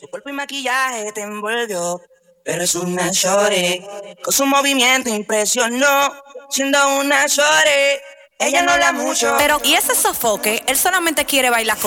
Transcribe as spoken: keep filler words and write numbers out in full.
Su cuerpo y maquillaje te envolvió, pero es una shorty. Con su movimiento impresionó, siendo una shorty. Ella no habla mucho, Pero, ¿y ese sofoque? Él solamente quiere bailar